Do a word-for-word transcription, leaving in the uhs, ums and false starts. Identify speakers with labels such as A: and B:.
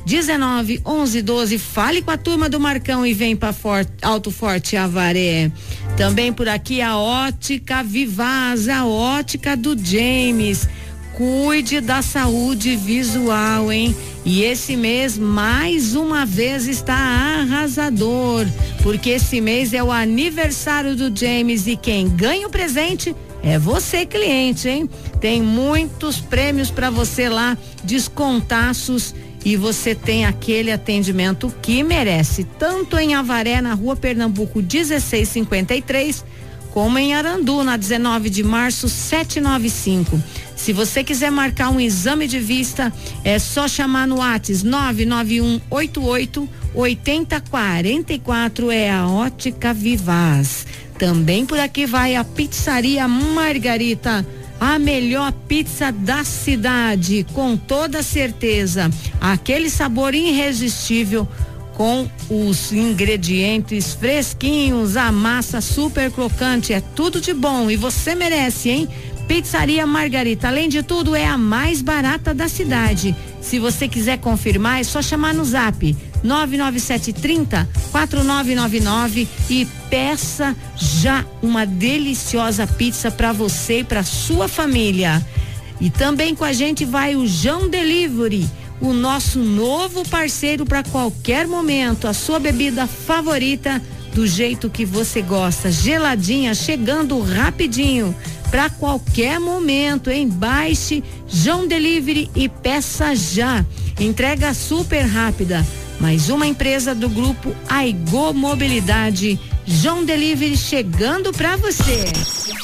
A: dezenove, onze, doze. Fale com a turma do Marcão e vem para Alto Forte Avaré. Também por aqui a Ótica Vivaz, a ótica do James. Cuide da saúde visual, hein? E esse mês, mais uma vez, está arrasador, porque esse mês é o aniversário do James e quem ganha o presente é você, cliente, hein? Tem muitos prêmios para você lá, descontaços, e você tem aquele atendimento que merece, tanto em Avaré, na Rua Pernambuco dezesseis cinquenta e três, como em Arandu, na dezenove de março setecentos e noventa e cinco. Se você quiser marcar um exame de vista, é só chamar no WhatsApp nove nove um oito oito oito zero quatro quatro, é a Ótica Vivaz. Também por aqui vai a Pizzaria Margarita, a melhor pizza da cidade, com toda certeza. Aquele sabor irresistível, com os ingredientes fresquinhos, a massa super crocante, é tudo de bom e você merece, hein? Pizzaria Margarita, além de tudo, é a mais barata da cidade. Se você quiser confirmar, é só chamar no zap nove nove sete três zero quatro nove nove nove e peça já uma deliciosa pizza para você e para sua família. E também com a gente vai o João Delivery, o nosso novo parceiro para qualquer momento, a sua bebida favorita do jeito que você gosta, geladinha, chegando rapidinho para qualquer momento, hein? Baixe João Delivery e peça já. Entrega super rápida. Mais uma empresa do grupo Aigo Mobilidade. João Delivery chegando para você.